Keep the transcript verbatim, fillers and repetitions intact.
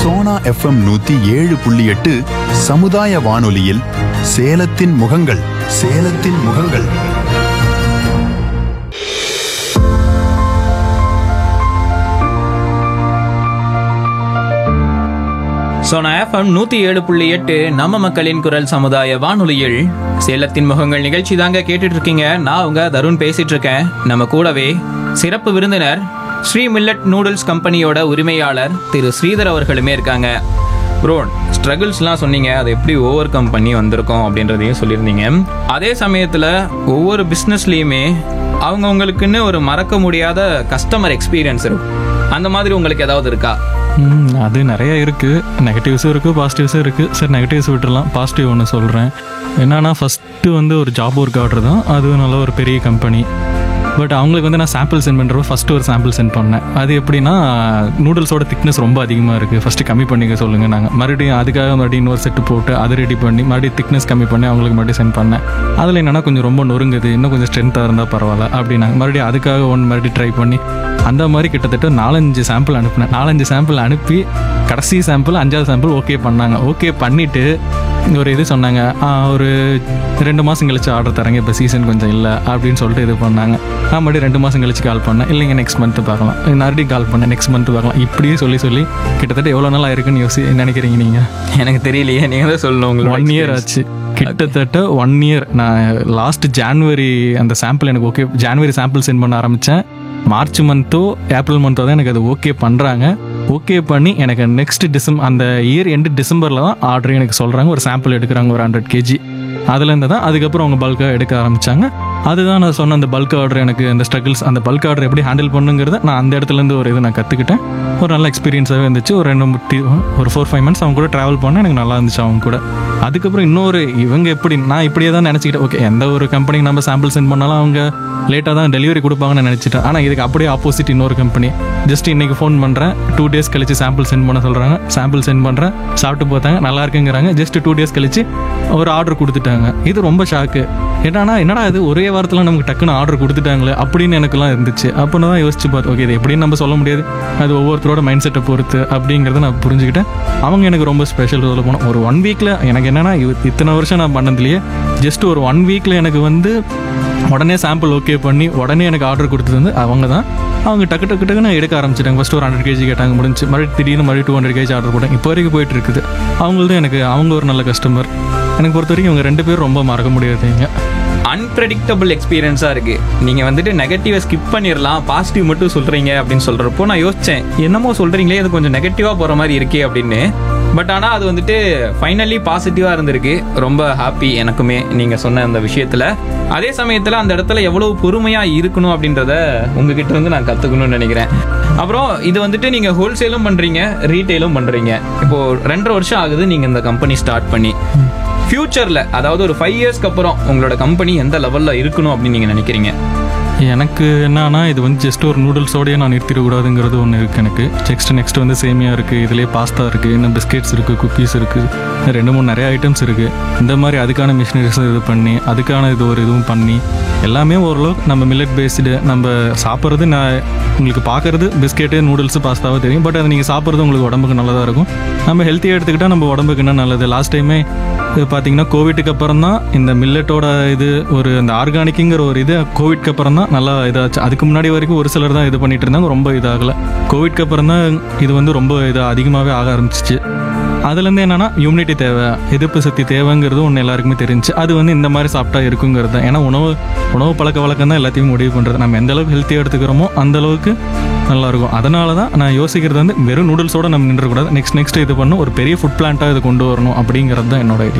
Sona FM நூத்தி ஏழு புள்ளி எட்டு சமுதாய வானொலியில் சேலத்தின் முகங்கள் சேலத்தின் முகங்கள். சோனா எஃப்எம் நூத்தி ஏழு புள்ளி எட்டு நம்ம மக்களின் குரல் சமுதாய வானொலியில் சேலத்தின் முகங்கள் நிகழ்ச்சி தாங்க கேட்டுட்டு இருக்கீங்க. நான் உங்க தருண் பேசிட்டு இருக்கேன். நம்ம கூடவே சிறப்பு விருந்தினர் ஸ்ரீ மில்லட் நூடுல்ஸ் கம்பெனியோட உரிமையாளர் திரு ஸ்ரீதர் அவர்களுமே இருக்காங்க. ப்ரோ, ஸ்ட்ரகிள்ஸ்லாம் சொன்னீங்க, அதை எப்படி ஓவர் கம் பண்ணி வந்திருக்கோம் அப்படின்றதையும் சொல்லியிருந்தீங்க. அதே சமயத்தில் ஒவ்வொரு பிஸ்னஸ்லேயுமே அவங்கவுங்களுக்குன்னு ஒரு மறக்க முடியாத கஸ்டமர் எக்ஸ்பீரியன்ஸ் இருக்கும். அந்த மாதிரி உங்களுக்கு ஏதாவது இருக்கா? அது நிறைய இருக்குது. நெகட்டிவ்ஸும் இருக்குது, பாசிட்டிவ்ஸும் இருக்குது. சரி, நெகட்டிவ்ஸ் விட்டுடலாம். பாசிட்டிவ் ஒன்று சொல்கிறேன். என்னன்னா, ஃபஸ்ட்டு வந்து ஒரு ஜாப் ஒர்க் ஆர்டர் தான். அது நல்ல ஒரு பெரிய கம்பெனி. பட் அவங்களுக்கு வந்து நான் சாம்பிள் சென்ட் பண்ணுறப்ப ஃபஸ்ட்டு ஒரு சாம்பிள் சென்ட் பண்ணேன். அது எப்படின்னா, நூடுல்ஸோட திக்னஸ் ரொம்ப அதிகமாக இருக்குது, ஃபஸ்ட்டு கம்மி பண்ணிக்க சொல்லுங்கள். நாங்கள் மறுபடியும் அதுக்காக மறுபடியும் இன்னொரு செட்டு போட்டு அதை ரெடி பண்ணி மறுபடியும் திக்னஸ் கம்மி பண்ணி அவங்களுக்கு மறுபடியும் சென்ட் பண்ணேன். அதில் என்னென்னா கொஞ்சம் ரொம்ப நொறுங்குது, இன்னும் கொஞ்சம் ஸ்ட்ரென்த்தாக இருந்தால் பரவாயில்ல அப்படின்னாங்க. மறுபடியும் அதுக்காக ஒன்று மறுபடியும் ட்ரை பண்ணி அந்த மாதிரி கிட்டத்தட்ட நாலஞ்சு சாம்பிள் அனுப்பினேன். நாலஞ்சு சாம்பிள் அனுப்பி கடைசி சாம்பிள் அஞ்சாவது சாம்பிள் ஓகே பண்ணாங்க. ஓகே பண்ணிவிட்டு ஒரு இது சொன்னாங்க, ஒரு ரெண்டு மாதம் கழிச்சு ஆர்டர் தரேங்க, இப்போ சீசன் கொஞ்சம் இல்லை அப்படின்னு சொல்லிட்டு இது பண்ணாங்க. நான் மறுபடியும் ரெண்டு மாதம் கழிச்சு கால் பண்ணேன். இல்லைங்க நெக்ஸ்ட் மந்த்து பார்க்கலாம். மறுபடியும் கால் பண்ணேன், நெக்ஸ்ட் மந்த்து பார்க்கலாம். இப்படியே சொல்லி சொல்லி கிட்டத்தட்ட எவ்வளோ நாள் ஆயிருக்குன்னு யோசி நினைக்கிறீங்க நீங்கள்? எனக்கு தெரியலையே, நீங்கள் தான் சொல்லணும். உங்களுக்கு ஒன் இயர் ஆச்சு, கிட்டத்தட்ட ஒன் இயர். நான் லாஸ்ட் ஜான்வரி அந்த சாம்பிள் எனக்கு ஓகே, ஜான்வரி சாம்பிள் சென்ட் பண்ண ஆரம்பித்தேன். மார்ச் மந்த்தோ ஏப்ரல் மந்த்தோ தான் எனக்கு அது ஓகே பண்ணுறாங்க. ஓகே பண்ணி எனக்கு நெக்ஸ்ட் டிசம்பர், அந்த இயர் எண்டு டிசம்பரில் தான் ஆர்டர் எனக்கு சொல்கிறாங்க. ஒரு சாம்பிள் எடுக்கிறாங்க, ஒரு ஹண்ட்ரட் கேஜி. அதுலேருந்து தான் அதுக்கப்புறம் அவங்க பல்காக எடுக்க ஆரம்பித்தாங்க. அதுதான் நான் சொன்ன அந்த பல்க் ஆர்டர், எனக்கு அந்த ஸ்ட்ரகிள்ஸ், அந்த பல்க் ஆர்டர் எப்படி ஹேண்டில் பண்ணுங்கிறத நான் அந்த இடத்துலேருந்து ஒரு இது நான் கற்றுக்கிட்டேன். ஒரு நல்ல எக்ஸ்பீரியன்ஸாகவே இருந்துச்சு. ஒரு ரெண்டு முட்டி ஒரு ஃபோர் ஃபைவ் மந்த்ஸ் அவங்க கூட ட்ராவல் பண்ணேன், எனக்கு நல்லா இருந்துச்சு அவங்க கூட. அதுக்கப்புறம் இன்னொரு இவங்க எப்படி, நான் இப்படியே தான் நினச்சிக்கிட்டேன். ஓகே, எந்த ஒரு கம்பெனிக்கு நம்ம சாம்பிள் சென்ட் பண்ணாலும் அவங்க லேட்டாக தான் டெலிவரி கொடுப்பாங்கன்னு நினச்சிட்டேன். ஆனால் இதுக்கு அப்படியே ஆப்போசிட். இன்னொரு கம்பெனி ஜஸ்ட் இன்றைக்கி ஃபோன் பண்ணுறேன், டூ டேஸ் கழிச்சு சாம்பிள் சென்ட் பண்ண சொல்கிறாங்க. சாம்பிள் சென்ட் பண்ணுறேன், சாப்பிட்டு பார்த்தாங்க, நல்லா இருக்குங்கிறாங்க. ஜஸ்ட் டூ டேஸ் கழிச்சு ஒரு ஆர்டர் கொடுத்துட்டாங்க. இது ரொம்ப ஷாக்கு. என்னன்னா என்னடா இது ஒரே வாரத்தில் நமக்கு டக்குன்னு ஆர்டர் கொடுத்துட்டாங்களே அப்படின்னு எனக்குலாம் இருந்துச்சு. அப்போ தான் யோசிச்சு பார்த்து, ஓகே இது எப்படின்னு நம்ம சொல்ல முடியாது, அது ஒவ்வொருத்தரோட மைண்ட் செட்டை பொறுத்து அப்படிங்கிறத நான் புரிஞ்சுக்கிட்டேன். அவங்க எனக்கு ரொம்ப ஸ்பெஷல் ரோல் போனோம். ஒரு ஒன் வீக்கில் எனக்கு என்னென்னா, இத்தனை வருஷம் நான் பண்ணதுலேயே ஜஸ்ட் ஒரு ஒன் வீக்கில் எனக்கு வந்து உடனே சாம்பிள் ஓகே பண்ணி உடனே எனக்கு ஆர்டர் கொடுத்தது வந்து அவங்க தான். அவங்க டக்கு டக்கு டக்குன்னு எடுக்க ஆரம்பிச்சிட்டாங்க. ஃபஸ்ட்டு ஒரு ஹண்ட்ரட் கேஜி கேட்டாங்க, முடிஞ்சு. மறுபடியும் திடீர்னு மறுபடியும் டூ ஹண்ட்ரட் கேஜி ஆர்டர் போட்டாங்க. இப்போ வரைக்கும் போயிட்டு இருக்குது. அவங்கள்தான் எனக்கு, அவங்க ஒரு நல்ல கஸ்டமர். எனக்கு பொறுத்த வரைக்கும் இவங்க ரெண்டு பேரும் ரொம்ப மறக்க முடியாதுங்க. அன்பிரடிக்டபிள் எக்ஸ்பீரியன்ஸாக இருக்குது. நீங்கள் வந்துட்டு நெகட்டிவை ஸ்கிப் பண்ணிடலாம், பாசிட்டிவ் மட்டும் சொல்கிறீங்க அப்படின்னு சொல்கிறப்போ நான் யோசித்தேன், என்னமோ சொல்கிறீங்களே அது கொஞ்சம் நெகட்டிவாக போகிற மாதிரி இருக்கே அப்படின்னு. பட் ஆனால் அது வந்துட்டு ஃபைனலி பாசிட்டிவாக இருந்திருக்கு. ரொம்ப ஹாப்பி எனக்குமே நீங்கள் சொன்ன அந்த விஷயத்தில். அதே சமயத்தில் அந்த இடத்துல எவ்வளோ பொறுமையாக இருக்கணும் அப்படின்றத உங்ககிட்ட இருந்து நான் கற்றுக்கணும்னு நினைக்கிறேன். அப்புறம் இது வந்துட்டு நீங்கள் ஹோல்சேலும் பண்ணுறீங்க, ரீட்டெயிலும் பண்ணுறீங்க. இப்போது ரெண்டரை வருஷம் ஆகுது நீங்கள் இந்த கம்பெனி ஸ்டார்ட் பண்ணி. ஃபியூச்சரில், அதாவது ஒரு ஃபைவ் இயர்ஸ்க்கு அப்புறம் உங்களோட கம்பெனி எந்த லெவலில் இருக்கணும் அப்படின்னு நீங்கள் நினைக்கிறீங்க? எனக்கு என்னன்னா, இது வந்து ஜஸ்ட் ஒரு நூடுல்ஸோடையே நான் நிறுத்திடக்கூடாதுங்கிறது ஒன்று இருக்குது எனக்கு. நெக்ஸ்ட் நெக்ஸ்ட் வந்து சேமியா இருக்குது, இதுலேயே பாஸ்தா இருக்குது, இன்னும் பிஸ்கெட்ஸ் இருக்குது, குக்கீஸ் இருக்குது, ரெண்டு மூணு நிறைய ஐட்டம்ஸ் இருக்குது. இந்த மாதிரி அதுக்கான மிஷினரிஸ் இது பண்ணி அதுக்கான இது ஒரு இதுவும் பண்ணி எல்லாமே ஓரளவுக்கு நம்ம மில்லட் பேஸ்டு நம்ம சாப்பிட்றது. நான் உங்களுக்கு பார்க்குறது பிஸ்கெட்டு நூடுல்ஸு பாஸ்தாவே தெரியும், பட் அதை நீங்கள் சாப்பிட்றது உங்களுக்கு உடம்புக்கு நல்லதாக இருக்கும். நம்ம ஹெல்த்தியாக எடுத்துக்கிட்டால் நம்ம உடம்புக்கு என்ன நல்லது. லாஸ்ட் டைமே இது பார்த்தீங்கன்னா கோவிட்டுக்கு அப்புறம் தான் இந்த மில்லட்டோட இது ஒரு அந்த ஆர்கானிக்குங்கிற ஒரு இது கோவிட்க்கு அப்புறம் தான் நல்லா இதாச்சு. அதுக்கு முன்னாடி வரைக்கும் ஒரு சிலர் தான் இது பண்ணிட்டு இருந்தாங்க, ரொம்ப இதாகலை. கோவிட்க்கு அப்புறம் தான் இது வந்து ரொம்ப இதாக அதிகமாகவே ஆக ஆரம்பிச்சிச்சு. அதுலேருந்து என்னென்னா, இம்யூனிட்டி தேவை, எதிர்ப்பு சக்தி தேவைங்கிறது ஒன்று எல்லாருக்குமே தெரிஞ்சு. அது வந்து இந்த மாதிரி சாப்பிட்டா இருக்குங்கிறது தான். ஏன்னா உணவு உணவு பழக்க வழக்கம் தான் எல்லாத்தையும் முடிவு பண்ணுறது. நம்ம எந்த அளவுக்கு ஹெல்த்தியாக எடுத்துக்கிறோமோ அந்தளவுக்கு நல்லாயிருக்கும். அதனால தான் நான் யோசிக்கிறது வந்து வெறும் நூடுல்ஸோடு நம்ம நின்றக்கூடாது. நெக்ஸ்ட் நெக்ஸ்ட் இது பண்ணணும், ஒரு பெரிய ஃபுட் பிளான்ட்டாக இது கொண்டு வரணும் அப்படிங்கிறது தான் என்னோட ஐடியா.